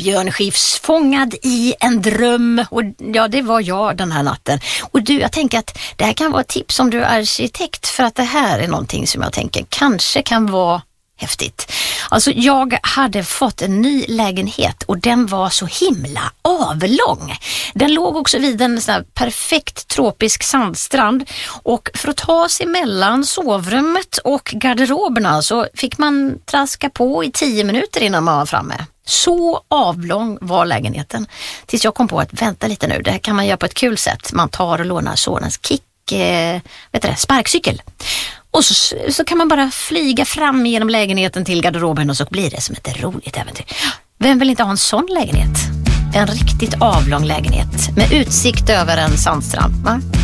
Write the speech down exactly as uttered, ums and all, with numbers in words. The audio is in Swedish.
Björn Skifs Fångad i en dröm. Och ja, det var jag den här natten. Och du, jag tänker att det här kan vara ett tips om du är arkitekt, för att det här är någonting som jag tänker kanske kan vara häftigt. Alltså jag hade fått en ny lägenhet och den var så himla avlång. Den låg också vid en sån här perfekt tropisk sandstrand, och för att ta sig mellan sovrummet och garderoberna så fick man traska på i tio minuter innan man var framme. Så avlång var lägenheten. Tills jag kom på att vänta lite nu, det här kan man göra på ett kul sätt. Man tar och lånar sonens kick, eh, vet du det, sparkcykel. Och så, så kan man bara flyga fram genom lägenheten till garderoben och så blir det som ett roligt äventyr. Vem vill inte ha en sån lägenhet? En riktigt avlång lägenhet med utsikt över en sandstrand, va?